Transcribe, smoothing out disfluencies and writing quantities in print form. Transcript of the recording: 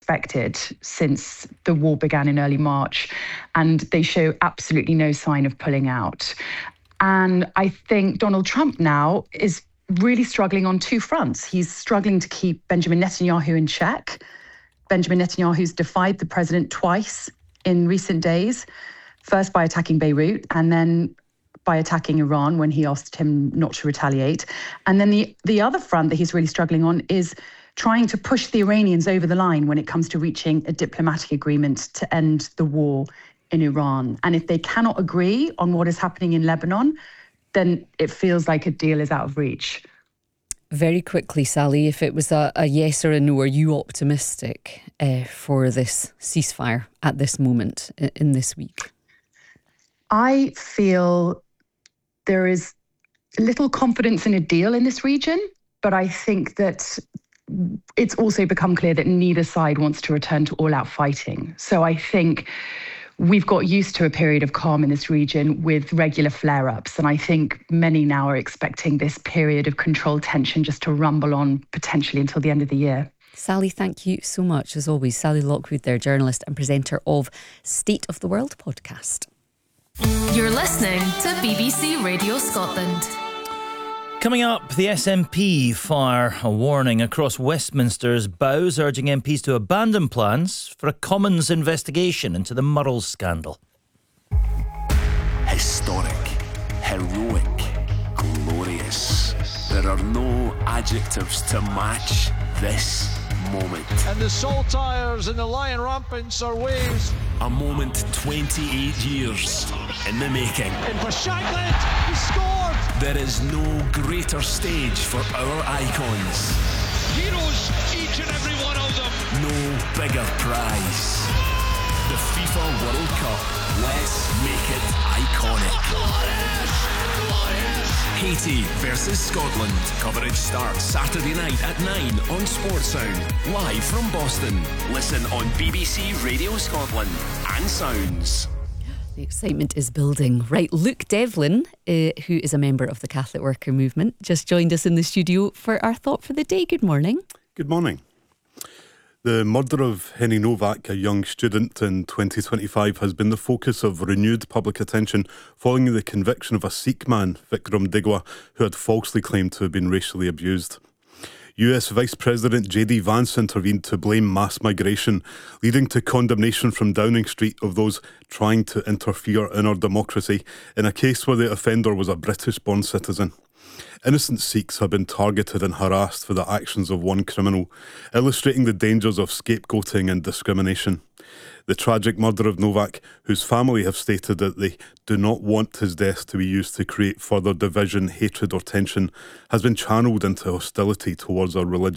expected since the war began in early March, and they show absolutely no sign of pulling out. And I think Donald Trump now is really struggling on two fronts. He's struggling to keep Benjamin Netanyahu in check. Benjamin Netanyahu's defied the president twice in recent days, first by attacking Beirut and then by attacking Iran when he asked him not to retaliate. And then the other front that he's really struggling on is trying to push the Iranians over the line when it comes to reaching a diplomatic agreement to end the war in Iran. And if they cannot agree on what is happening in Lebanon, then it feels like a deal is out of reach. Very quickly, Sally, if it was a yes or a no, are you optimistic for this ceasefire at this moment in this week? I feel there is little confidence in a deal in this region, but I think that it's also become clear that neither side wants to return to all-out fighting. So I think we've got used to a period of calm in this region with regular flare-ups, and I think many now are expecting this period of controlled tension just to rumble on potentially until the end of the year. Sally, thank you so much, as always. Sally Lockwood there, journalist and presenter of State of the World podcast. You're listening to BBC Radio Scotland. Coming up, the SNP fire a warning across Westminster's bows, urging MPs to abandon plans for a Commons investigation into the Murrells scandal. Historic, heroic, glorious. There are no adjectives to match this moment. And the saltires and the lion rampants are waves. A moment 28 years in the making. And for Shankland, he scored! There is no greater stage for our icons. Heroes, each and every one of them. No bigger prize. The FIFA World Cup. Let's make it iconic. Haiti versus Scotland. Coverage starts Saturday night at 9 on Sportsound. Live from Boston. Listen on BBC Radio Scotland and Sounds. The excitement is building. Right, Luke Devlin, who is a member of the Catholic Worker Movement, just joined us in the studio for our thought for the day. Good morning. Good morning. The murder of Henry Novak, a young student in 2025, has been the focus of renewed public attention following the conviction of a Sikh man, Vikram Digwa, who had falsely claimed to have been racially abused. US Vice President J.D. Vance intervened to blame mass migration, leading to condemnation from Downing Street of those trying to interfere in our democracy in a case where the offender was a British-born citizen. Innocent Sikhs have been targeted and harassed for the actions of one criminal, illustrating the dangers of scapegoating and discrimination. The tragic murder of Novak, whose family have stated that they do not want his death to be used to create further division, hatred or tension, has been channelled into hostility towards our religion.